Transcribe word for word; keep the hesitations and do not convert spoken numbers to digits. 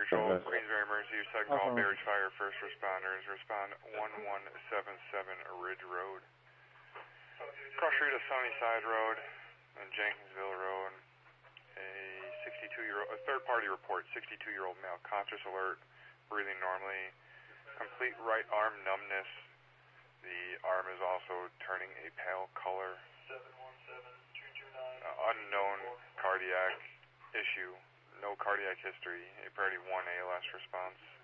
Control, Queensbury Emergency, second call, Uh-huh. Barrage Fire, first responders, respond one one seven seven Ridge Road. Cross street of Sunnyside Road and Jenkinsville Road. A sixty-two-year-old, a third-party report, sixty-two-year-old male, conscious alert, breathing normally, complete right arm numbness. The arm is also turning a pale color. seven one seven two two nine. Uh, unknown cardiac issue. No cardiac history. A priority one A L S response.